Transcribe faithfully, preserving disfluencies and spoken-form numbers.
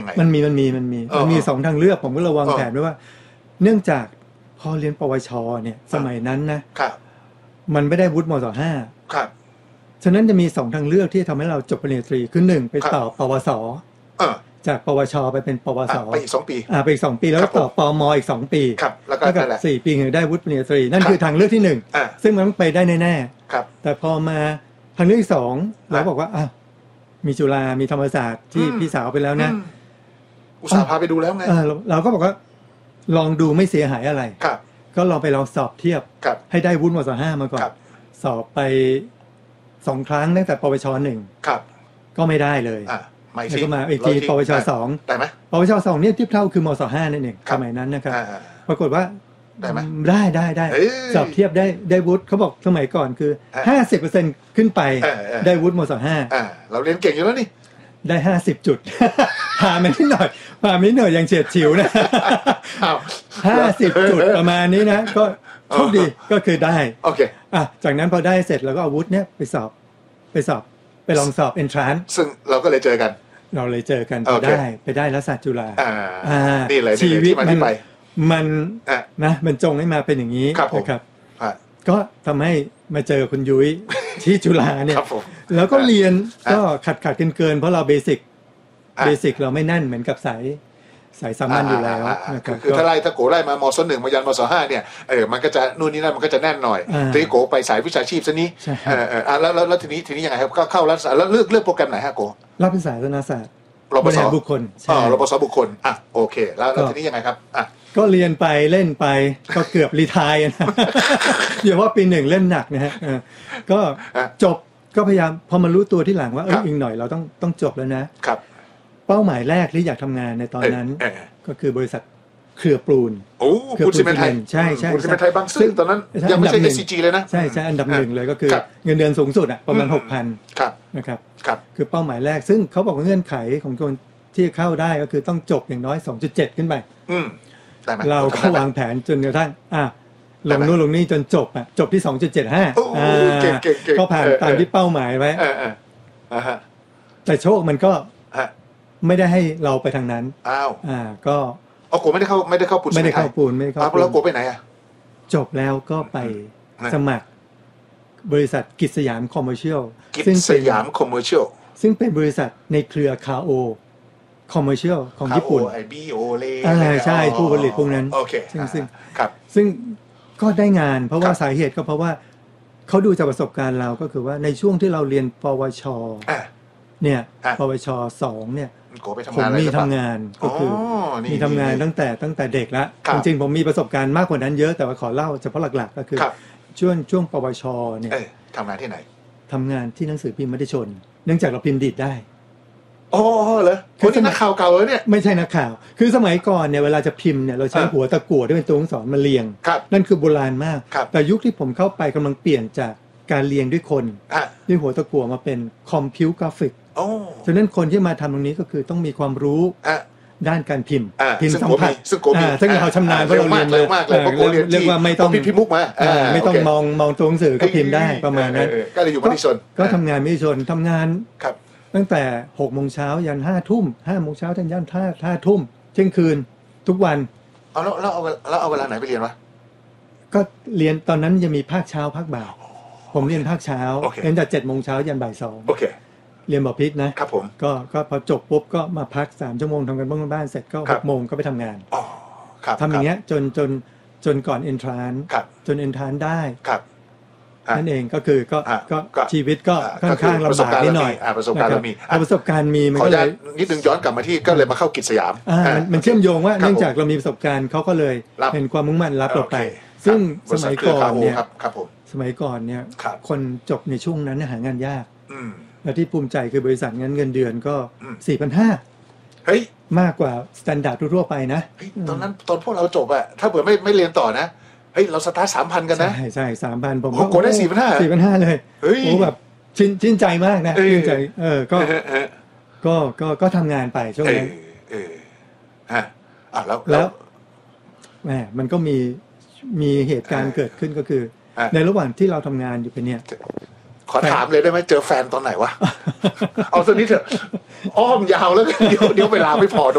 งมันมีมันมีมันมีมันมีสองทางเลือกผมก็ระวังแผนไว้ว่าเนื่องจากพอเรียนปวชเนี่ยสมัยนั้นนะครับมันไม่ได้วุฒิมศห้าครับฉะนั้นจะมีสองทางเลือกที่ทำให้เราจบปริญญาตรีคือหนึ่งไปต่อปวสจากปวชไปเป็นปวสไปอีกสองปีอ่าไปอีกสองปีแล้วต่อปมอีกสองปีครับแล้วก็นั่นแหละสี่ปีถึงได้วุฒิปริญญาตรีนั่นคือทางเลือกที่หนึ่งซึ่งมันต้องไปได้แน่ๆครับแต่พอมาทางเลือกที่สองเราบอกว่าอ้าวมีจุฬามีธรรมศาสตร์ที่พี่สาวไปแล้วนะอุตส่าห์พาไปดูแล้วไงเราก็บอกว่าลองดูไม่เสียหายอะไรครับก็ลองไปลองสอบเทียบให้ได้วุฒิมศห้ามาก่อนสอบไปสองครั้งตั้งแต่ปวชหนึ่งก็ไม่ได้เลยแล้วก็มาอีกทีปวชสองได้ไหมปวชสองเนี่ยเทียบเท่าคือมศห้านั่นเองสมัยนั้นนะครับปรากฏว่าได้ไหมได้ได้ได้สอบเทียบได้ได้วุฒิเขาบอกสมัยก่อนคือห้าสิบเปอร์เซ็นต์ขึ้นไปได้วุฒิมศห้าเราเรียนเก่งอยู่แล้วนี่ได้ห้าสิบจุดพามันนิดหน่อยพาไม่หน่อยยังเฉียดฉิวนะห้าสิบจุดประมาณนี้นะก็โชคดีก็คือได้โอเคอ่ะจากนั้นพอได้เสร็จเราก็เอาวุฒิเนี้ยไปสอบไปสอบไปลองสอบ entrance ซึ่งเราก็เลยเจอกันเราเลยเจอกันไปได้ไปได้รัฐศาสตร์จุฬาอ่านี่เลยชีวิตมันมันนะมันจงให้มาเป็นอย่างนี้นะครับก็ทำให้มาเจอคุณยุ้ยที่จุฬาเนี่ยแล้วก็เรียนก็ขัดขัดเกินเกินเพราะเราเบสิกเบสิกเราไม่แน่นเหมือนกับสายสายสามัญอยู่แล้วนะครับคือถ้าไล่ถ้าโกไล่มามศหนึ่งมายันมศห้าเนี่ยเออมันก็จะนู่นนี่นั่นมันก็จะแน่นหน่อยทีนี้โกไปสายวิชาชีพซะนี้เออเออแล้วแล้วทีนี้ทีนี้ยังไงครับก็เข้ารัฐศาสตร์แล้วเลือกเลือกโปรแกรมไหนฮะโกรับเป็นสายศาสนาศาสตร์รปศบุคคลอ๋อรปศบุคคลอ่ะโอเคแล้วแล้วทีนี้ยังไงครับอ่ะก็เรียนไปเล่นไปก็เกือบรีไทร์นะอย่าว่าปีหนึ่งเล่นหนักนะฮะก็จบก็พยายามพอมารู้ตัวที่หลังว่าเอออีกหน่อยเราต้องต้องจบแล้วนะครับเป้าหมายแรกที่อยากทำงานในตอนนั้นก็คือบริษัทเครือปูนโอ้ปูนซีเมนต์ไทยใช่ใช่ปูนซีเมนต์ไทยบางซื่อตอนนั้นยังไม่ใช่ เอส ซี จี เลยนะใช่ใช่อันดับหนึ่งเลยก็คือเงินเดือนสูงสุดอ่ะประมาณ หกพันครับนะครับครับคือเป้าหมายแรกซึ่งเขาบอกว่าเงื่อนไขของคนที่เข้าได้ก็คือต้องจบอย่างน้อย สองจุดเจ็ด ขึ้นไปเราก็วางแผนจนกระทั่งอ่ะลงนู่นลงนี่จนจบอ่ะจบที่ สองจุดเจ็ดห้า อ่าก็ผ่านตามที่เป้าหมายไว้แต่โชคมันก็ไม่ได้ให้เราไปทางนั้นอ้าวอ่าก็อ๋อโกไม่ได้เข้าไม่ได้เข้าปูนไม่ได้เข้าปูนไม่ได้เข้าปูนแล้วโกไปไหนอ่ะจบแล้วก็ไปสมัครบริษัทกิจสยามคอมเมอร์เชียลกิจสยามคอมเมอร์เชียลซึ่งเป็นบริษัทในเครือคาโอคอมเมอร์เชียลของญี่ปุ่นไอบีโอเลอ่าใช่ผู้ผลิตพวกนั้นโอเคซึ่งซึ่งครับซึ่งก็ได้งานเพราะว่าสาเหตุก็เพราะว่าเขาดูจากประสบการณ์เราก็คือว่าในช่วงที่เราเรียนปวชเนี่ยปวชสองเนี่ยผมมีทำงานก็คือมีทำงานตั้งแต่ตั้งแต่เด็กแล้วจริงๆผมมีประสบการณ์มากกว่านั้นเยอะแต่ว่าขอเล่าเฉพาะหลักๆก็คือช่วงช่วงปวชเนี่ยทำงานที่ไหนทำงานที่หนังสือพิมพ์มติชนเนื่องจากเราพิมพ์ดีดได้อ๋อเหรอคือนักข่าวเก่าเลยเนี่ยไม่ใช่นักข่าวคือสมัยก่อนเนี่ยเวลาจะพิมพ์เนี่ยเราใช้หัวตะกั่วที่เป็นตัวอักษรมาเรียงนั่นคือโบราณมากแต่ยุคที่ผมเข้าไปกำลังเปลี่ยนจากการเรียงด้วยคนด้วยหัวตะกั่วมาเป็นคอมพิวกราฟิกฉะนั้นคนที่มาทำตรงนี้ก็คือต้องมีความรู้ด้านการพิมพ์พิมพ์สัมผัสซึ่งเราชำนาญเพราะเราเรียนมาเรียกว่าไม่ต้องพิมพ์มุกมาไม่ต้องมองมองตัวหนังสือก็พิมพ์ได้ประมาณนั้นก็เลยอยู่มติชนก็ทำงานมติชนทำงานตั้งแต่หกโมงเช้ายันห้าทุ่มห้าโมงเช้าถึงยันห้าห้าทุ่มเที่ยงคืนทุกวันเอาแล้วแล้วเอาแล้วเอาเวลาไหนไปเรียนวะก็เรียนตอนนั้นจะมีภาคเช้าภาคบ่ายผมเรียนภาคเช้าเรียนจากเจ็ดโมงเช้ายันบ่ายสองโอเคเรียนบอพิษนะครับผมก็ก็พอจบปุ๊บก็มาพักสามชั่วโมงทำกันบ้านบ้านเสร็จก็หกโมงก็ไปทำงานอ๋อครับทำอย่างเงี้ยจนจนจนก่อนเอนทรานซ์จนเอนทรานซ์ได้ครับนั่นเองก็คือก็ก็ชีวิตก็ค่อนข้างลำบากนิดหน่อยประสบการณ์เรามีประสบการณ์มีมันก็เลยนิดนึงย้อนกลับมาที่ก็เลยมาเข้ากิจสยามมันเชื่อมโยงว่าเนื่องจากเรามีประสบการณ์เขาก็เลยเห็นความมุ่งมั่นรับเราไปซึ่งสมัยก่อนเนี่ยสมัยก่อนเนี่ยคนจบในช่วงนั้นหางานยากและที่ภูมิใจคือบริษัทงั้นเงินเดือนก็ สี่พันห้าร้อยเฮ้ยมากกว่าสแตนดาร์ดทั่วไปนะตอนนั้นตอนพวกเราจบอะถ้าเผื่อไม่ไม่เรียนต่อนะเฮ้ยเราสตาร์ท สามพัน กันนะใช่ใช่ สามพัน ผมก็ได้ สี่พันห้าร้อยสี่พันห้าร้อย เลยโอ้แบบชื่นชื่นใจมากนะชื่นใจเออก็ก็ก็ก็ทำงานไปช่วงนั้นเออฮะอ่ะแล้วแล้วแหมมันก็มีมีเหตุการณ์เกิดขึ้นก็คือในระหว่างที่เราทำงานอยู่เป็นเนี่ยขอถามเลยได้ไหมเจอแฟนตอนไหนวะเอาสักนิดเถอะอ้อมยาวแล้วเดี๋ยวเดี๋ยวเวลาไม่พอ